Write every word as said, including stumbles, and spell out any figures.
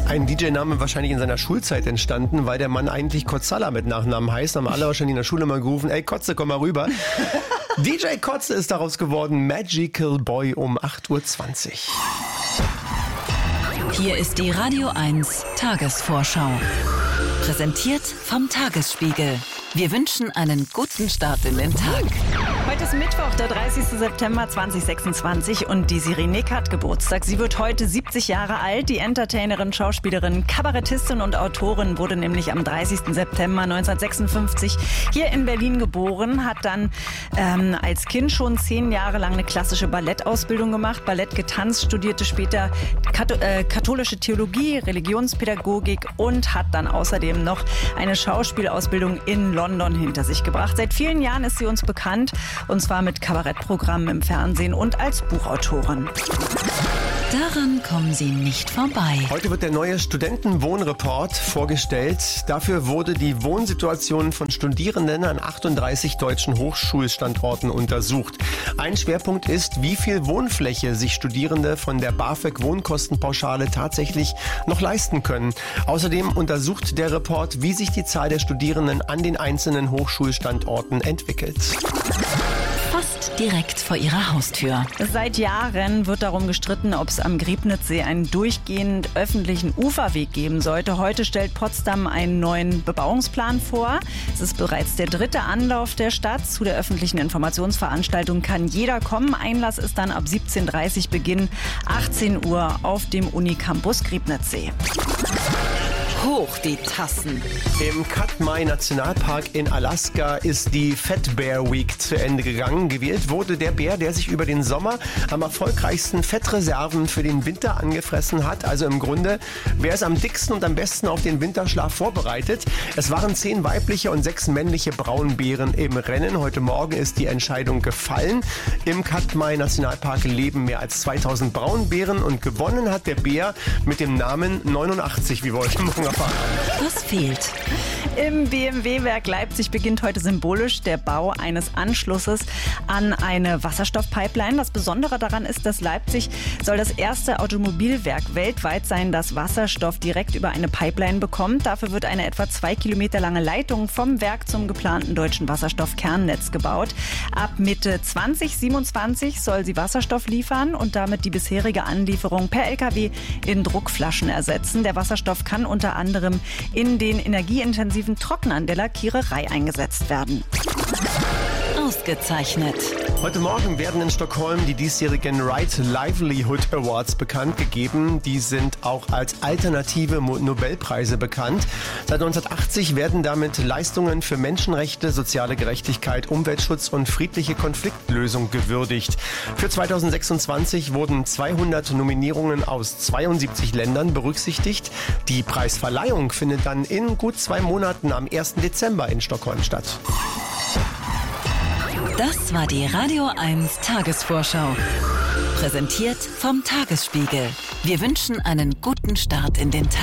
Ein D J-Name wahrscheinlich in seiner Schulzeit entstanden, weil der Mann eigentlich Kotzala mit Nachnamen heißt. Haben alle wahrscheinlich in der Schule mal gerufen, ey Kotze, komm mal rüber. D J Kotze ist daraus geworden, Magical Boy um acht Uhr zwanzig. Hier ist die Radio eins Tagesvorschau. Präsentiert vom Tagesspiegel. Wir wünschen einen guten Start in den Tag. Heute ist Mittwoch, der dreißigsten September zweitausendsechsundzwanzig und die Sirenik hat Geburtstag. Sie wird heute siebzig Jahre alt. Die Entertainerin, Schauspielerin, Kabarettistin und Autorin wurde nämlich am dreißigsten September neunzehnhundertsechsundfünfzig hier in Berlin geboren, hat dann ähm, als Kind schon zehn Jahre lang eine klassische Ballettausbildung gemacht, Ballett getanzt, studierte später Kato- äh, katholische Theologie, Religionspädagogik und hat dann außerdem noch eine Schauspielausbildung in London hinter sich gebracht. Seit vielen Jahren ist sie uns bekannt, und zwar mit Kabarettprogrammen im Fernsehen und als Buchautorin. Daran kommen Sie nicht vorbei. Heute wird der neue Studentenwohnreport vorgestellt. Dafür wurde die Wohnsituation von Studierenden an achtunddreißig deutschen Hochschulstandorten untersucht. Ein Schwerpunkt ist, wie viel Wohnfläche sich Studierende von der BAföG-Wohnkostenpauschale tatsächlich noch leisten können. Außerdem untersucht der Report, wie sich die Zahl der Studierenden an den einzelnen Hochschulstandorten entwickelt. Fast direkt vor Ihrer Haustür. Seit Jahren wird darum gestritten, ob es am Griebnitzsee einen durchgehend öffentlichen Uferweg geben sollte. Heute stellt Potsdam einen neuen Bebauungsplan vor. Es ist bereits der dritte Anlauf der Stadt. Zu der öffentlichen Informationsveranstaltung kann jeder kommen. Einlass ist dann ab siebzehn Uhr dreißig, Beginn achtzehn Uhr auf dem Unicampus Griebnitzsee. Hoch die Tassen. Im Katmai Nationalpark in Alaska ist die Fat Bear Week zu Ende gegangen. Gewählt wurde der Bär, der sich über den Sommer am erfolgreichsten Fettreserven für den Winter angefressen hat. Also im Grunde, wer ist am dicksten und am besten auf den Winterschlaf vorbereitet? Es waren zehn weibliche und sechs männliche Braunbären im Rennen. Heute Morgen ist die Entscheidung gefallen. Im Katmai Nationalpark leben mehr als zweitausend Braunbären und gewonnen hat der Bär mit dem Namen neunundachtzig, wie wir heute Morgen erfahren. Was fehlt? Im B M W-Werk Leipzig beginnt heute symbolisch der Bau eines Anschlusses an eine Wasserstoffpipeline. Das Besondere daran ist, dass Leipzig soll das erste Automobilwerk weltweit sein, das Wasserstoff direkt über eine Pipeline bekommt. Dafür wird eine etwa zwei Kilometer lange Leitung vom Werk zum geplanten deutschen Wasserstoffkernnetz gebaut. Ab Mitte zwanzig siebenundzwanzig soll sie Wasserstoff liefern und damit die bisherige Anlieferung per L K W in Druckflaschen ersetzen. Der Wasserstoff kann unter anderem in den energieintensiven Trocknern der Lackiererei eingesetzt werden. Ausgezeichnet. Heute Morgen werden in Stockholm die diesjährigen Right Livelihood Awards bekannt gegeben. Die sind auch als alternative Nobelpreise bekannt. Seit neunzehnhundertachtzig werden damit Leistungen für Menschenrechte, soziale Gerechtigkeit, Umweltschutz und friedliche Konfliktlösung gewürdigt. Für zweitausendsechsundzwanzig wurden zweihundert Nominierungen aus zweiundsiebzig Ländern berücksichtigt. Die Preisverleihung findet dann in gut zwei Monaten am ersten Dezember in Stockholm statt. Das war die Radio eins Tagesvorschau. Präsentiert vom Tagesspiegel. Wir wünschen einen guten Start in den Tag.